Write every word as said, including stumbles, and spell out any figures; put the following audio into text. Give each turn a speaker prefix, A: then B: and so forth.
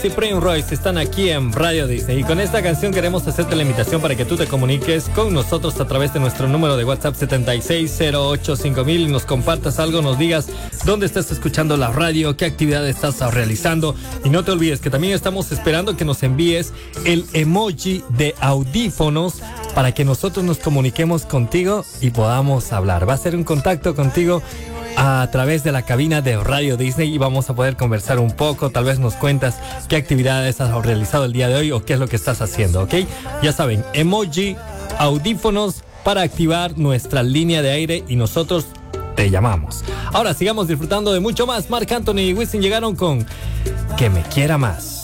A: y Prince Royce están aquí en Radio Disney y con esta canción queremos hacerte la invitación para que tú te comuniques con nosotros a través de nuestro número de WhatsApp setenta y seis cero ocho cinco mil y nos compartas algo, nos digas dónde estás escuchando la radio, qué actividad estás realizando y no te olvides que también estamos esperando que nos envíes el emoji de audífonos para que nosotros nos comuniquemos contigo y podamos hablar. Va a ser un contacto contigo a través de la cabina de Radio Disney y vamos a poder conversar un poco, tal vez nos cuentas qué actividades has realizado el día de hoy o qué es lo que estás haciendo, ¿ok? Ya saben, emoji, audífonos para activar nuestra línea de aire y nosotros te llamamos. Ahora sigamos disfrutando de mucho más. Marc Anthony y Wisin llegaron con Que me quiera más.